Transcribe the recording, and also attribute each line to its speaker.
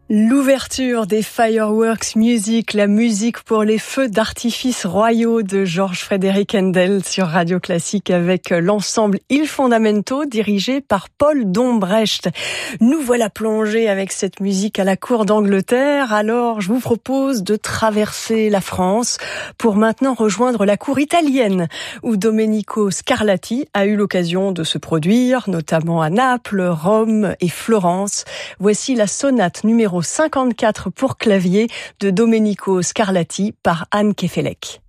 Speaker 1: L'ouverture des Fireworks Music, la musique pour les feux d'artifice royaux de George Frédéric Händel sur Radio Classique avec l'ensemble Il Fondamento dirigé par Paul Dombrecht. Nous voilà plongés avec cette musique à la cour d'Angleterre. Alors, je vous propose de traverser la France pour maintenant rejoindre la cour italienne où Domenico Scarlatti a eu l'occasion de se produire, notamment à Naples, Rome et Florence. Voici la sonate numéro 54 pour clavier de Domenico Scarlatti par Anne Kefelec.